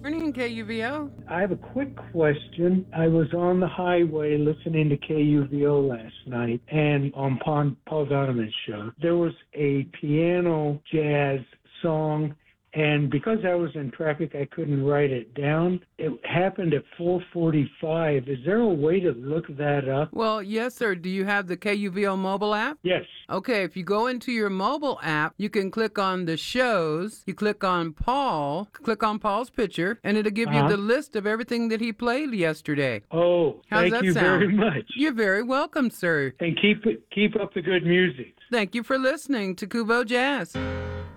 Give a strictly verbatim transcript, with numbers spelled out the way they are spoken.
Morning, K U V O. I have a quick question. I was on the highway listening to K U V O last night and on Paul, Paul Donovan's show. There was a piano jazz song, and because I was in traffic, I couldn't write it down. It happened at four forty-five. Is there a way to look that up? Well, yes, sir. Do you have the K U V O mobile app? Yes. Okay, if you go into your mobile app, you can click on the shows, you click on Paul, click on Paul's picture, and it'll give Uh-huh. you the list of everything that he played yesterday. Oh, How's thank that you sound? very much. You're very welcome, sir. And keep it, keep up the good music. Thank you for listening to Kubo Jazz.